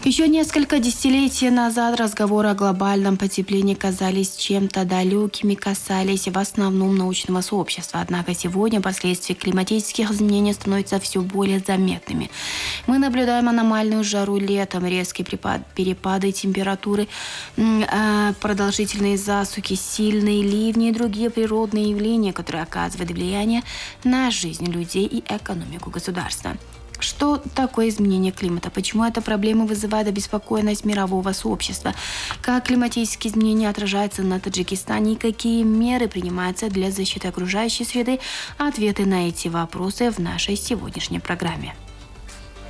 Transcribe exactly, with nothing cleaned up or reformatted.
Еще несколько десятилетий назад разговоры о глобальном потеплении казались чем-то далекими, касались в основном научного сообщества. Однако сегодня последствия климатических изменений становятся все более заметными. Мы наблюдаем аномальную жару летом, резкие перепады температуры, продолжительные засухи, сильные ливни и другие природные явления, которые оказывают влияние на жизнь людей и экономику государства. Что такое изменение климата? Почему эта проблема вызывает обеспокоенность мирового сообщества? Как климатические изменения отражаются на Таджикистане и какие меры принимаются для защиты окружающей среды? Ответы на эти вопросы в нашей сегодняшней программе.